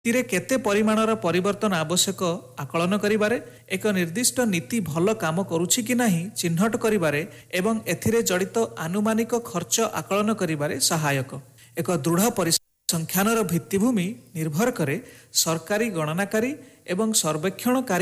नीति केते परिमाणर परिवर्तन आवश्यक आकलन करिबारे एक निर्दिष्ट नीति भल काम करुछि कि नाही चिन्हट करिबारे एवं एथिरे जड़ित आनुमानिक खर्च आकलन करिबारे सहायक। एक दृढ़ परिसंख्यानर भित्तिभूमि निर्भर करे सरकारी गणनाकारी एवं सर्वेक्षणकारी